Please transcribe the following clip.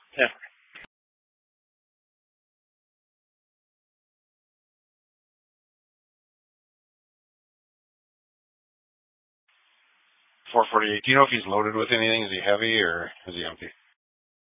Yeah. 448. Do you know if he's loaded with anything? Is he heavy or is he empty?